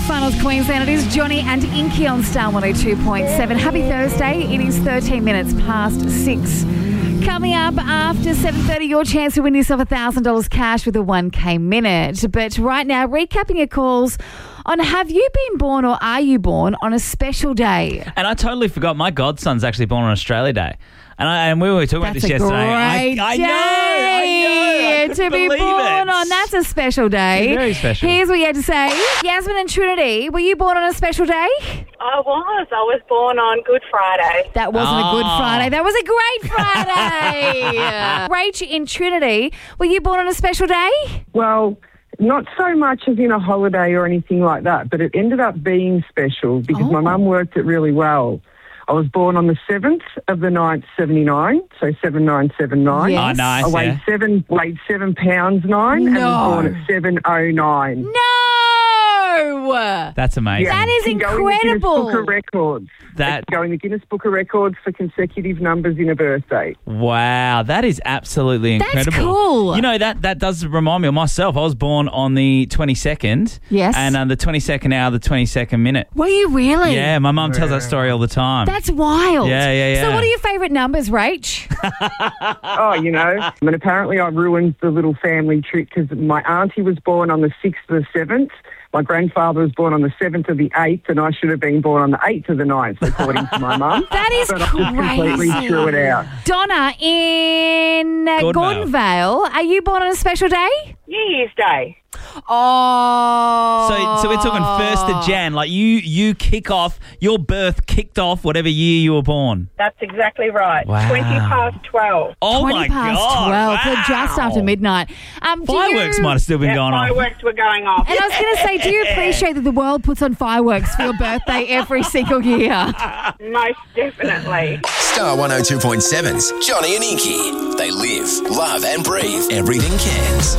Finals Queensland. It is Johnny and Inky on Star 102.7. Happy Thursday. It is 13 minutes past 6. Coming up after 7:30, your chance to win yourself $1,000 cash with a 1K minute. But right now, recapping your calls on have you been born or are you born on a special day? And I totally forgot my godson's actually born on Australia Day. And we were talking about this yesterday. I know. To be born on. That's a special day. It's very special. Here's what you had to say. Yasmin and Trinity, were you born on a special day? I was. I was born on Good Friday. That wasn't a Good Friday. That was a great Friday. Rach in Trinity, were you born on a special day? Well, not so much as in a holiday or anything like that, but it ended up being special because my mum worked it really well. I was born on the 7th of the 9th, 79, so 7979. Yes. Oh, nice. I weighed 7 pounds 9 and was born at 7:09. No! That's amazing. That is Can go in the Guinness incredible. Book of Records. Go in the Guinness Book of Records for consecutive numbers in a birthday. Wow, that is absolutely incredible. That's cool. You know, that does remind me of myself. I was born on the 22nd. Yes. And the 22nd hour, the 22nd minute. Were you really? Yeah, my mum tells that story all the time. That's wild. Yeah. So what are your favourite numbers, Rach? And apparently I ruined the little family trick because my auntie was born on the 6th of the 7th. My grandfather was born on the 7th of the 8th, and I should have been born on the 8th of the 9th, according to my mum. That is but I just completely crazy. threw it out. Donna in Gordonvale. Gordonvale, are you born on a special day? New Year's Day. Oh. So we're talking 1st of Jan. Like you kick off, your birth kicked off whatever year you were born. That's exactly right. Wow. 20 past 12. Oh 20 my past God. 12, so Wow. just after midnight. Fireworks might have still been going on. Fireworks were going off. And I was going to say, do you appreciate that the world puts on fireworks for your birthday every single year? Most definitely. Star 102.7's Johnny and Inky. They live, love and breathe everything Cairns.